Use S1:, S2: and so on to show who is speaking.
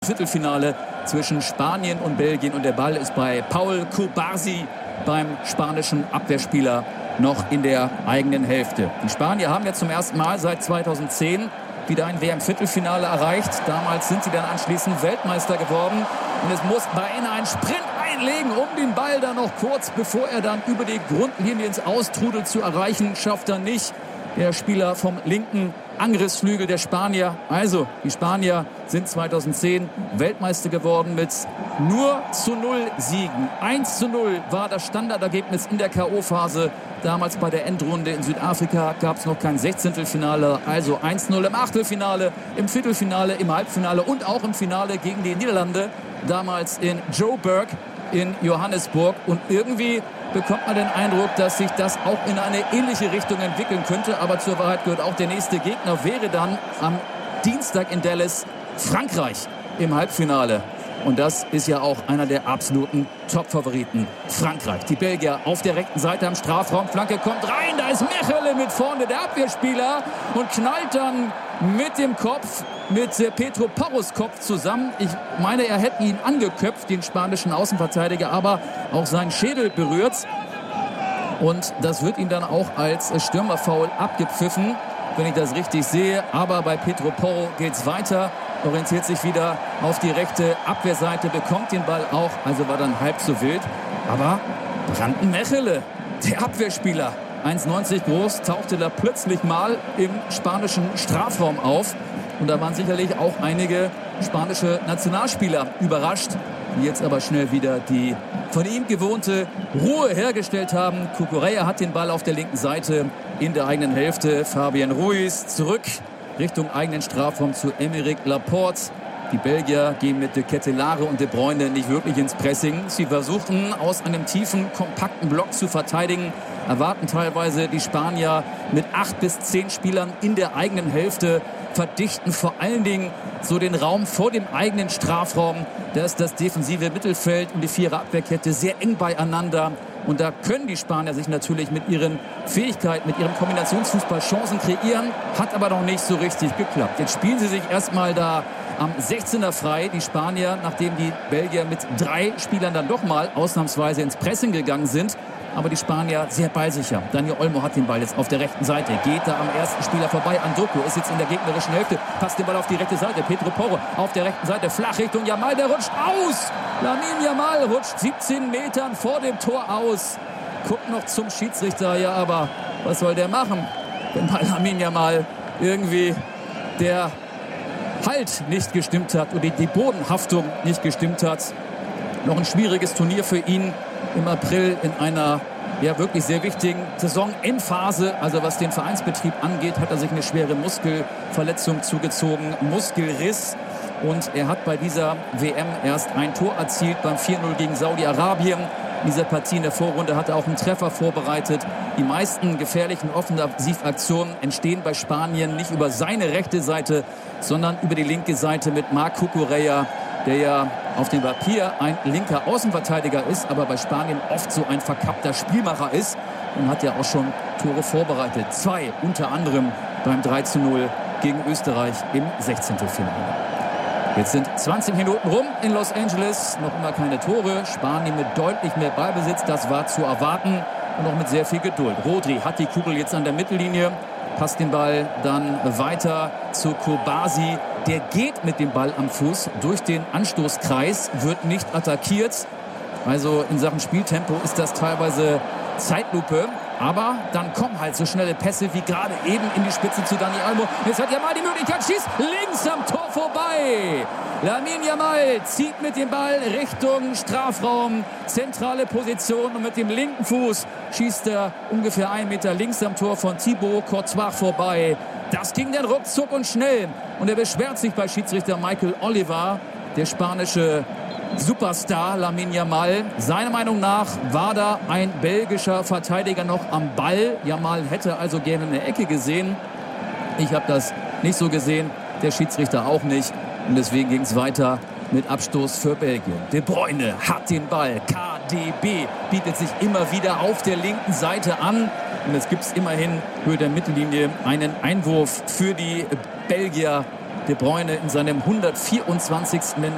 S1: Viertelfinale zwischen Spanien und Belgien und der Ball ist bei Paul Cubarsí, beim spanischen Abwehrspieler, noch in der eigenen Hälfte. Die Spanier haben jetzt zum ersten Mal seit 2010 wieder ein WM-Viertelfinale erreicht. Damals sind sie dann anschließend Weltmeister geworden und es muss Baena einen Sprint einlegen, um den Ball dann noch kurz, bevor er dann über die Grundlinie ins Austrudel zu erreichen, schafft er nicht. Der Spieler vom linken Angriffsflügel der Spanier. Also, die Spanier sind 2010 Weltmeister geworden mit nur zu 0 Siegen. 1:0 war das Standardergebnis in der K.O.-Phase. Damals bei der Endrunde in Südafrika gab es noch kein 16. Also 1:0 im Achtelfinale, im Viertelfinale, im Halbfinale und auch im Finale gegen die Niederlande. Damals in Joburg in Johannesburg. Und irgendwie bekommt man den Eindruck, dass sich das auch in eine ähnliche Richtung entwickeln könnte. Aber zur Wahrheit gehört auch, der nächste Gegner wäre dann am Dienstag in Dallas Frankreich im Halbfinale. Und das ist ja auch einer der absoluten Top-Favoriten. Frankreich. Die Belgier auf der rechten Seite am Strafraum. Flanke kommt rein. Da ist Mechelen mit vorne, der Abwehrspieler. Und knallt dann mit dem Kopf, mit Pedro Porros Kopf zusammen. Ich meine, er hätte ihn angeköpft, den spanischen Außenverteidiger. Aber auch seinen Schädel berührt. Und das wird ihm dann auch als Stürmerfoul abgepfiffen, wenn ich das richtig sehe. Aber bei Pedro Porro geht es weiter. Orientiert sich wieder auf die rechte Abwehrseite, bekommt den Ball auch, also war dann halb so wild. Aber Brandon Mechelen, der Abwehrspieler, 1,90 groß, tauchte da plötzlich mal im spanischen Strafraum auf. Und da waren sicherlich auch einige spanische Nationalspieler überrascht, die jetzt aber schnell wieder die von ihm gewohnte Ruhe hergestellt haben. Cucurella hat den Ball auf der linken Seite in der eigenen Hälfte. Fabian Ruiz zurück Richtung eigenen Strafraum zu Aymeric Laporte. Die Belgier gehen mit De Ketelaere und De Bruyne nicht wirklich ins Pressing. Sie versuchten aus einem tiefen, kompakten Block zu verteidigen. Erwarten teilweise die Spanier mit 8 bis 10 Spielern in der eigenen Hälfte. Verdichten vor allen Dingen so den Raum vor dem eigenen Strafraum. Da ist das defensive Mittelfeld und die Vierer-Abwehrkette sehr eng beieinander. Und da können die Spanier sich natürlich mit ihren Fähigkeiten, mit ihrem Kombinationsfußball Chancen kreieren. Hat aber noch nicht so richtig geklappt. Jetzt spielen sie sich erstmal da am 16er frei, die Spanier, nachdem die Belgier mit 3 Spielern dann doch mal ausnahmsweise ins Pressing gegangen sind. Aber die Spanier sehr ballsicher. Daniel Olmo hat den Ball jetzt auf der rechten Seite. Geht da am ersten Spieler vorbei. Andoko ist jetzt in der gegnerischen Hälfte. Passt den Ball auf die rechte Seite. Pedro Porro auf der rechten Seite. Flach Richtung Yamal. Der rutscht aus. Lamine Yamal rutscht 17 Metern vor dem Tor aus. Guckt noch zum Schiedsrichter. Ja, aber was soll der machen? Wenn bei Lamine Yamal irgendwie der Halt nicht gestimmt hat oder die Bodenhaftung nicht gestimmt hat. Noch ein schwieriges Turnier für ihn im April in einer wirklich sehr wichtigen Saisonendphase. Also was den Vereinsbetrieb angeht, hat er sich eine schwere Muskelverletzung zugezogen, Muskelriss. Und er hat bei dieser WM erst ein Tor erzielt beim 4:0 gegen Saudi-Arabien. In dieser Partie in der Vorrunde hat er auch einen Treffer vorbereitet. Die meisten gefährlichen Offensivaktionen entstehen bei Spanien nicht über seine rechte Seite, sondern über die linke Seite mit Marc Cucurella, der ja auf dem Papier ein linker Außenverteidiger ist, aber bei Spanien oft so ein verkappter Spielmacher ist und hat ja auch schon Tore vorbereitet. 2 unter anderem beim 3:0 gegen Österreich im 16. Finale. Jetzt sind 20 Minuten rum in Los Angeles, noch immer keine Tore. Spanien mit deutlich mehr Ballbesitz, das war zu erwarten und auch mit sehr viel Geduld. Rodri hat die Kugel jetzt an der Mittellinie, passt den Ball dann weiter zu Cubarsí. Der geht mit dem Ball am Fuß durch den Anstoßkreis, wird nicht attackiert. Also in Sachen Spieltempo ist das teilweise Zeitlupe. Aber dann kommen halt so schnelle Pässe wie gerade eben in die Spitze zu Dani Olmo. Jetzt hat Yamal die Möglichkeit, schießt links am Tor vorbei. Lamine Yamal zieht mit dem Ball Richtung Strafraum, zentrale Position und mit dem linken Fuß schießt er ungefähr 1 Meter links am Tor von Thibaut Courtois vorbei. Das ging dann ruckzuck und schnell. Und er beschwert sich bei Schiedsrichter Michael Oliver, der spanische Superstar Lamine Yamal. Seiner Meinung nach war da ein belgischer Verteidiger noch am Ball. Yamal hätte also gerne eine Ecke gesehen. Ich habe das nicht so gesehen, der Schiedsrichter auch nicht. Und deswegen ging es weiter mit Abstoß für Belgien. De Bruyne hat den Ball. KDB bietet sich immer wieder auf der linken Seite an. Und es gibt immerhin Höhe der Mittellinie einen Einwurf für die Belgier. De Bruyne in seinem 124.